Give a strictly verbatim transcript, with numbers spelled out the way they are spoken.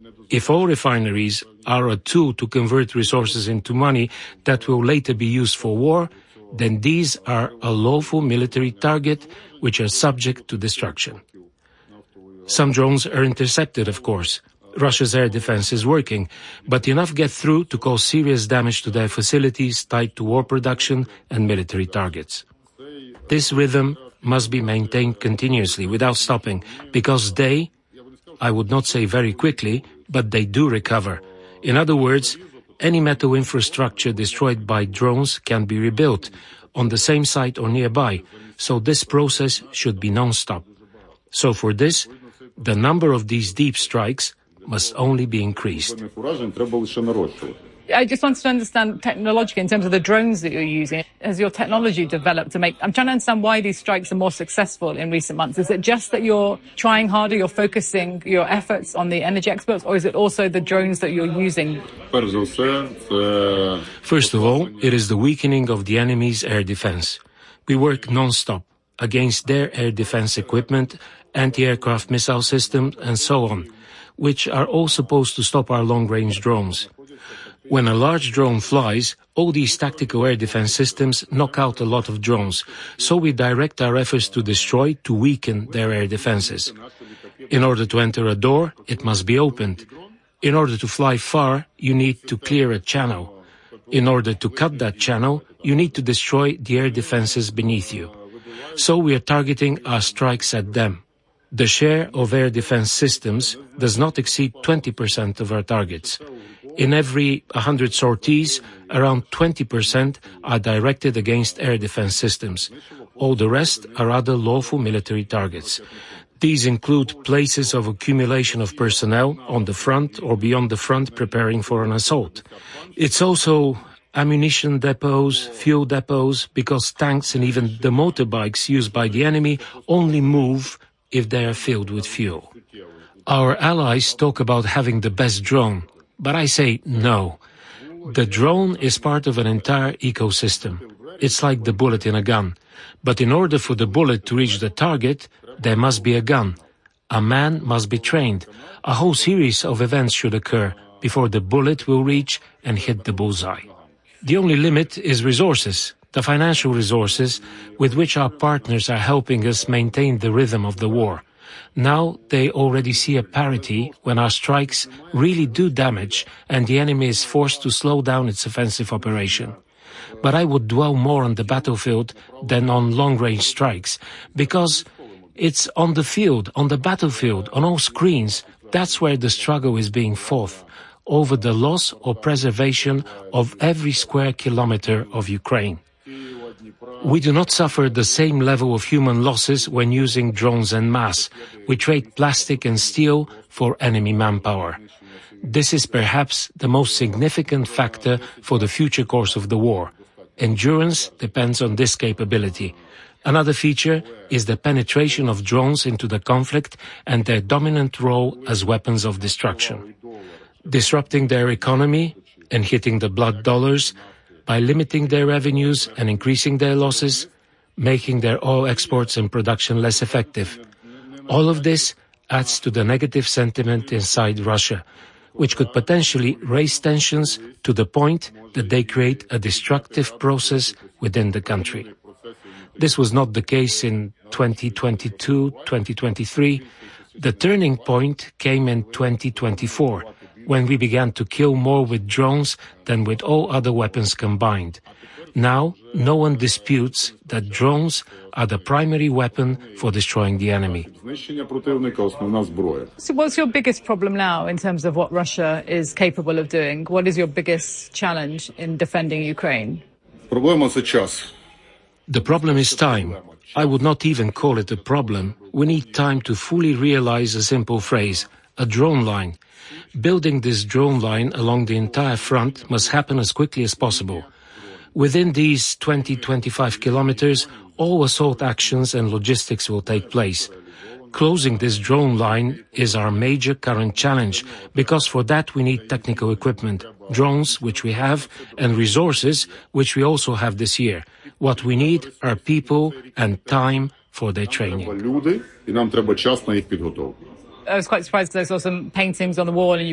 If all refineries are a tool to convert resources into money that will later be used for war, then these are a lawful military target which are subject to destruction. Some drones are intercepted, of course. Russia's air defense is working, but enough get through to cause serious damage to their facilities tied to war production and military targets. This rhythm must be maintained continuously without stopping, because they, I would not say very quickly, but they do recover. In other words, any metal infrastructure destroyed by drones can be rebuilt on the same site or nearby, so this process should be non-stop. So for this, the number of these deep strikes must only be increased. I just wanted to understand technologically in terms of the drones that you're using. Has your technology developed to make... I'm trying to understand why these strikes are more successful in recent months. Is it just that you're trying harder, you're focusing your efforts on the energy exports, or is it also the drones that you're using? First of all, it is the weakening of the enemy's air defense. We work non-stop against their air defense equipment, anti-aircraft missile systems, and so on, which are all supposed to stop our long-range drones. When a large drone flies, all these tactical air defense systems knock out a lot of drones, so we direct our efforts to destroy, to weaken their air defenses. In order to enter a door, it must be opened. In order to fly far, you need to clear a channel. In order to cut that channel, you need to destroy the air defenses beneath you. So we are targeting our strikes at them. The share of air defense systems does not exceed twenty percent of our targets. In every one hundred sorties, around twenty percent are directed against air defense systems. All the rest are other lawful military targets. These include places of accumulation of personnel on the front or beyond the front preparing for an assault. It's also ammunition depots, fuel depots, because tanks and even the motorbikes used by the enemy only move if they are filled with fuel. Our allies talk about having the best drone. But I say no. The drone is part of an entire ecosystem. It's like the bullet in a gun. But in order for the bullet to reach the target, there must be a gun. A man must be trained. A whole series of events should occur before the bullet will reach and hit the bullseye. The only limit is resources, the financial resources with which our partners are helping us maintain the rhythm of the war. Now they already see a parity when our strikes really do damage and the enemy is forced to slow down its offensive operation. But I would dwell more on the battlefield than on long-range strikes, because it's on the field, on the battlefield, on all screens, that's where the struggle is being fought, over the loss or preservation of every square kilometer of Ukraine. We do not suffer the same level of human losses when using drones en masse. We trade plastic and steel for enemy manpower. This is perhaps the most significant factor for the future course of the war. Endurance depends on this capability. Another feature is the penetration of drones into the conflict and their dominant role as weapons of destruction. Disrupting their economy and hitting the blood dollars by limiting their revenues and increasing their losses, making their oil exports and production less effective. All of this adds to the negative sentiment inside Russia, which could potentially raise tensions to the point that they create a destructive process within the country. This was not the case in twenty twenty-two, twenty twenty-three. The turning point came in twenty twenty-four, when we began to kill more with drones than with all other weapons combined. Now, no one disputes that drones are the primary weapon for destroying the enemy. So what's your biggest problem now in terms of what Russia is capable of doing? What is your biggest challenge in defending Ukraine? The problem is time. I would not even call it a problem. We need time to fully realize a simple phrase, a drone line. Building this drone line along the entire front must happen as quickly as possible. Within these twenty to twenty-five kilometers, all assault actions and logistics will take place. Closing this drone line is our major current challenge, because for that we need technical equipment, drones, which we have, and resources, which we also have this year. What we need are people and time for their training. I was quite surprised because I saw some paintings on the wall and you